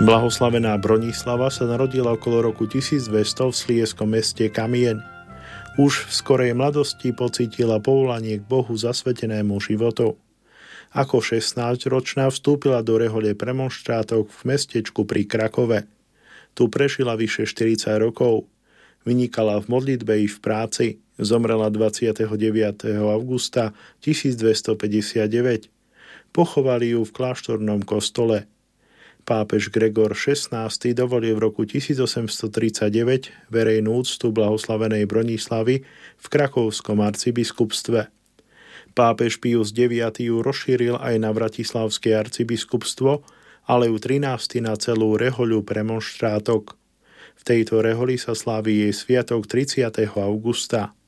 Blahoslavená Bronislava sa narodila okolo roku 1200 v slieskom meste Kamieň. Už v skorej mladosti pocítila povolanie k Bohu zasvetenému životu. Ako 16-ročná vstúpila do rehole premonštrátok v mestečku pri Krakove. Tu prežila vyše 40 rokov. Vynikala v modlitbe i v práci. Zomrela 29. augusta 1259. Pochovali ju v kláštornom kostole. Pápež Gregor XVI dovolil v roku 1839 verejnú úctu blahoslavenej Bronislavy v krakovskom arcibiskupstve. Pápež Pius IX ju rozšíril aj na Bratislavské arcibiskupstvo, ale ju 13. na celú rehoľu premonštrátok. V tejto reholi sa slávi jej sviatok 30. augusta.